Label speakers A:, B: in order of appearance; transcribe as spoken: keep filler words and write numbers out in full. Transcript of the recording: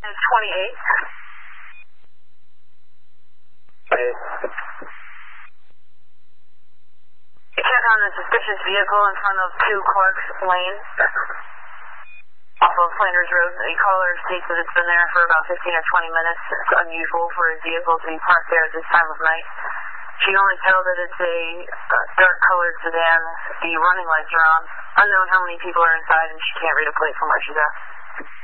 A: twenty-eight.
B: Okay.
A: Check on a suspicious vehicle in front of two Clark's Lane off of Flanders Road. A caller states that it's been there for about fifteen or twenty minutes. It's unusual for a vehicle to be parked there at this time of night. She can only tell that it's a uh, dark-colored sedan. The running lights are on. Unknown how many people are inside, and she can't read a plate from where she's at.